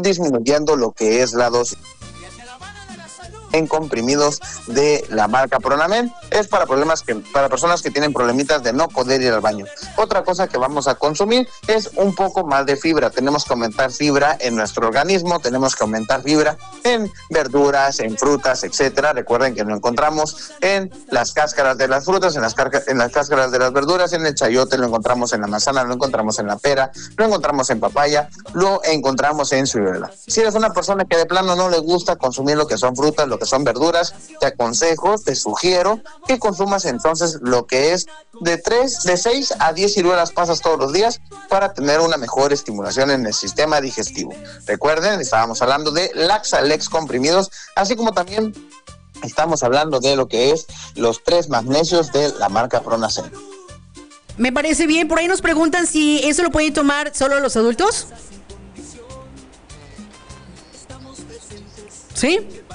disminuyendo lo que es la dosis en comprimidos de la marca Pronamen. Es para personas que tienen problemitas de no poder ir al baño. Otra cosa que vamos a consumir es un poco más de fibra. Tenemos que aumentar fibra en nuestro organismo, tenemos que aumentar fibra en verduras, en frutas, etcétera. Recuerden que lo encontramos en las cáscaras de las frutas, en las cáscaras de las verduras, en el chayote, lo encontramos en la manzana, lo encontramos en la pera, lo encontramos en papaya, lo encontramos en ciruela. Si eres una persona que de plano no le gusta consumir lo que son frutas, lo que son verduras, te aconsejo, te sugiero que consumas entonces lo que es de 6 a 10 ciruelas pasas todos los días para tener una mejor estimulación en el sistema digestivo. Recuerden, estábamos hablando de Laxalex comprimidos, así como también estamos hablando de lo que es los 3 magnesios de la marca Pronacen. Me parece bien. Por ahí nos preguntan si eso lo pueden tomar solo los adultos. ¿Sí?